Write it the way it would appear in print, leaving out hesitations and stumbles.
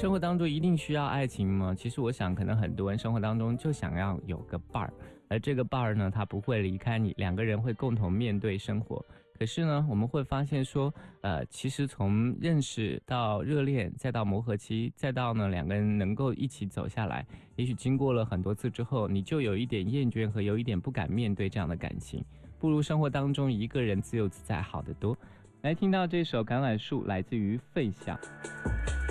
生活当中一定需要爱情吗？其实我想，可能很多人生活当中就想要有个伴儿，而这个伴儿呢，他不会离开你，两个人会共同面对生活。可是呢，我们会发现说，其实从认识到热恋，再到磨合期，再到呢两个人能够一起走下来，也许经过了很多次之后，你就有一点厌倦和有一点不敢面对这样的感情，不如生活当中一个人自由自在好得多。来听到这首《橄榄树》，来自于费翔。